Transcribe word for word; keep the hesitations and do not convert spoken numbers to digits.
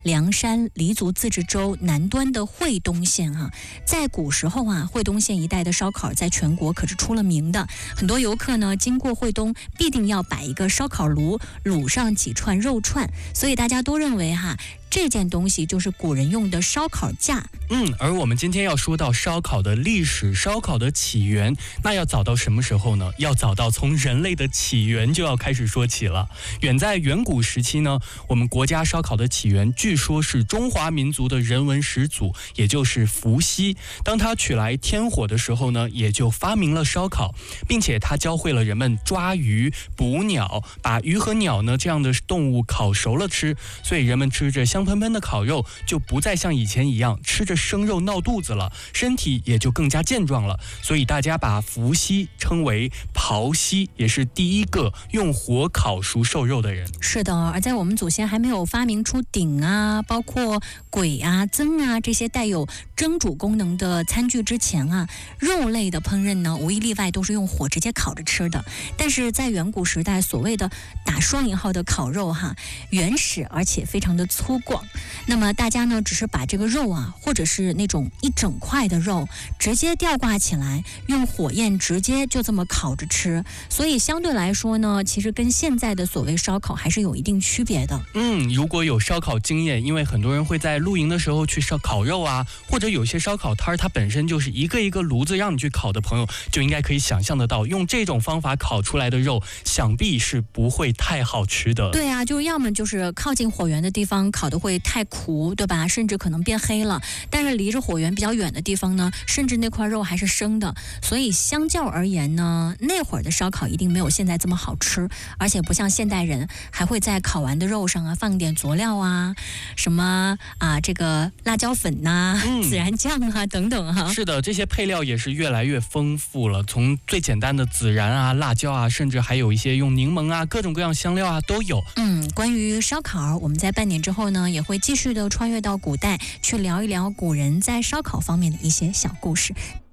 凉山黎族自治州南端的惠东县啊，在古时候啊，惠东县一带的烧烤在全国可是出了名的。很多游客呢经过惠东，必定要摆一个烧烤炉，卤上几串肉串，所以大家都认为哈，这件东西就是古人用的烧烤架。 嗯，而我们今天要说到烧烤的历史，烧烤的起源，那要早到什么时候呢？要早到从人类的起源就要开始说起了。远在远古时期呢，我们国家烧烤的起源据说是中华民族的人文始祖，也就是伏羲。当他取来天火的时候呢，也就发明了烧烤，并且他教会了人们抓鱼、捕鸟，把鱼和鸟呢这样的动物烤熟了吃，所以人们吃着香喷喷的烤肉，就不再像以前一样吃着生肉闹肚子了，身体也就更加健壮了。所以大家把伏羲称为刨羲，也是第一个用火烤熟瘦肉的人。 是的，而在我们祖先还没有发明出鼎啊，包括簋啊、甑啊这些带有蒸煮功能的餐具之前啊，肉类的烹饪呢，无一例外都是用火直接烤着吃的。但是在远古时代，所谓的打双引号的烤肉哈，原始而且非常的粗犷。那么大家呢，只是把这个肉啊，或者是那种一整块的肉，直接吊挂起来，用火焰直接就这么烤着吃。所以相对来说呢，其实跟现在的所谓烧烤还是有一定区别的。 嗯，如果有烧烤经验，因为很多人会在露营的时候去烧烤肉啊，或者有些烧烤摊它本身就是一个一个炉子让你去烤的朋友，就应该可以想象得到，用这种方法烤出来的肉，想必是不会太好吃的。 对啊，就要么就是靠近火源的地方烤的会太苦，对吧？甚至可能变黑了。但是离着火源比较远的地方呢，甚至那块肉还是生的。所以相较而言呢，那会儿的烧烤一定没有现在这么好吃，而且不像现代人还会在烤完的肉上啊放点佐料啊，什么啊这个辣椒粉呐、啊、 嗯、 孜然酱啊等等哈、啊。 是的，这些配料也是越来越丰富了，从最简单的孜然啊、辣椒啊，甚至还有一些用柠檬啊、各种各样香料啊都有。 嗯，关于烧烤，我们在半点之后呢，也会继续的穿越到古代，去聊一聊古人在烧烤方面的一些小故事。